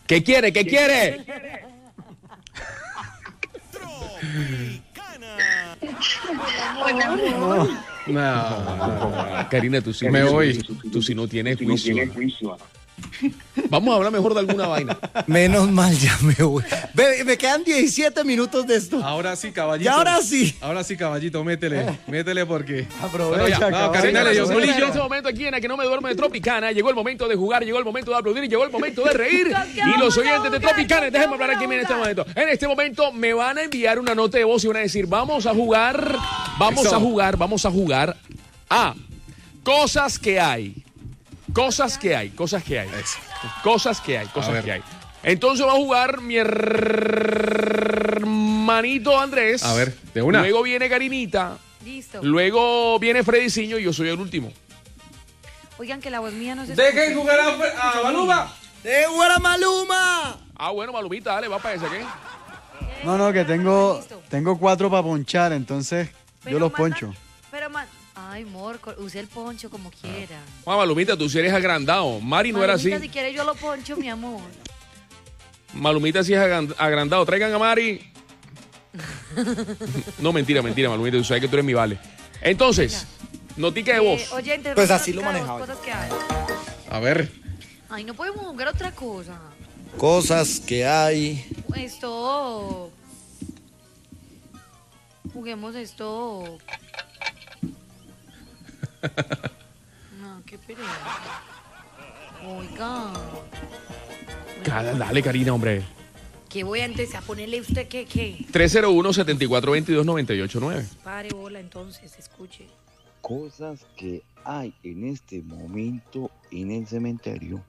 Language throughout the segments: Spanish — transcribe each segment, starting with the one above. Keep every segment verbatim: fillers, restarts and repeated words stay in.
¿Qué quiere? ¿Qué quiere? No, no, Karina, tú sí, me voy. Tú, tú sí no tienes juicio. Vamos a hablar mejor de alguna vaina. Menos mal, ya me voy. Ve, me quedan diecisiete minutos de esto. Ahora sí, caballito. Y ahora sí. Ahora sí, caballito, métele. Métele porque. Aprovecha, Bueno, ya, no, Karina le dio un En bolillo. este momento aquí en la que no me duermo de Tropicana, llegó el momento de jugar, llegó el momento de aplaudir, llegó el momento de reír. Y los oyentes de Tropicana, déjenme hablar aquí en este momento. En este momento me van a enviar una nota de voz y van a decir, vamos a jugar, vamos Eso. a jugar, vamos a jugar a cosas que hay. Cosas que hay, cosas que hay. Cosas que hay, cosas ver. que hay. Entonces va a jugar mi hermanito Andrés. A ver, de una. Luego viene Karinita. Listo. Luego viene Frediciño y yo soy el último. Oigan, que la voz mía no se Dejen escucha. jugar a, a Maluma. ¡Eh, buena Maluma! Ah, bueno, Malumita, dale, va para ese, ¿qué? No, no, que tengo, Listo. tengo cuatro para ponchar, entonces Pero yo los manda- poncho. Pero man, ay, Morco, use el poncho como quiera. Ah, Malumita, tú sí eres agrandado. Mari no era así. Malumita, si quiere yo lo poncho, mi amor. Malumita sí es agran- agrandado. Traigan a Mari. No, mentira, mentira, Malumita. Tú sabes que tú eres mi vale. Entonces, notica de Eh, voz. oyentes, Pues vamos así a lo buscar manejaba dos cosas que hay. A ver. Ay, no podemos jugar otra cosa. Cosas que hay. Esto. Juguemos esto. No, qué pereza. Oiga. Cada- Dale, Karina, hombre. ¿Qué voy a empezar a ponerle usted qué? ¿Qué? tres cero uno, siete cuatro dos dos, nueve ocho nueve. Pare bola entonces, escuche. Cosas que hay en este momento en el cementerio.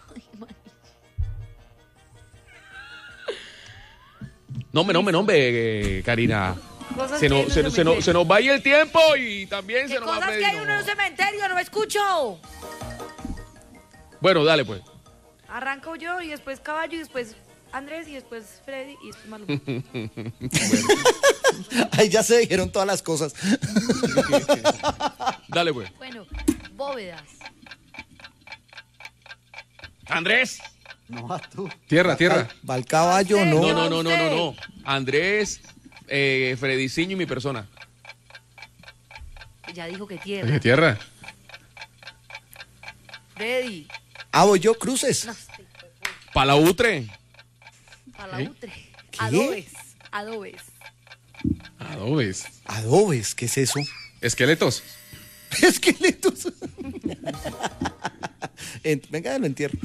No, hombre, no, hombre, no, hombre, eh, Karina. Cosas Se que hay nos, en se, los se nos, cementerios. se nos va a ir el tiempo y también ¿Qué se nos va a cosas pedir. que hay uno en un cementerio? No me escucho. Bueno, dale, pues. Arranco yo y después Caballo y después Andrés y después Freddy y después Maluma. Ahí ya se dijeron todas las cosas. Dale, pues. Bueno, bóvedas. Andrés. No vas tú. Tierra, tierra. Va al caballo, no. No, no, no, no, no, no. Andrés, eh, Frediciño y mi persona. Ya dijo que Oye, tierra. tierra. Freddy. Ah, voy yo, cruces. No, sí, Palautre. palautre. ¿Qué? Adobes. Adobes. Adobes. Adobes, ¿qué es eso? Esqueletos. Esqueletos. En- Venga, lo entierro.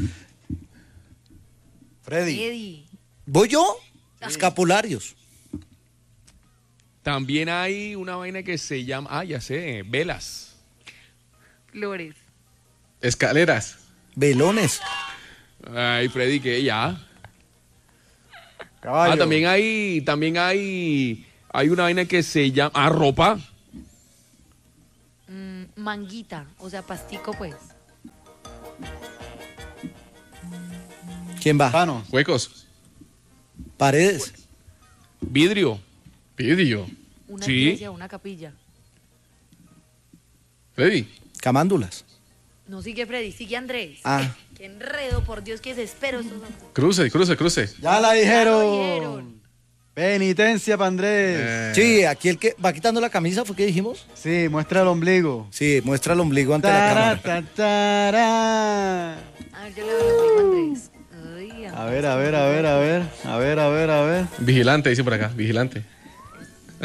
Freddy. Freddy. ¿Voy yo? Escapularios. También hay una vaina que se llama, ah, ya sé, velas. Flores. Escaleras. Velones. Ay, Freddy, que ya. Caballo. Ah, también hay, también hay, hay una vaina que se llama, ah, ropa. Mm, manguita. O sea, pastico, pues. ¿Quién va? Panos. Huecos. Paredes. Vidrio. Vidrio. Una Sí. iglesia, una capilla. Freddy. Camándulas. No sigue Freddy, sigue Andrés. Ah. Qué enredo, por Dios, qué desespero. estos hombres. Cruce, cruce, cruce. Ya la dijeron. dijeron. Penitencia para Andrés. Eh, Sí, aquí el que va quitando la camisa, ¿fue que dijimos? Sí, muestra el ombligo. Sí, muestra el ombligo ante la Tará, cámara. ta, tará. A ver, yo le doy el ombligo a Andrés. Ay, A ver, a ver, a ver, a ver. A ver, a ver, a ver. Vigilante, dice por acá. Vigilante.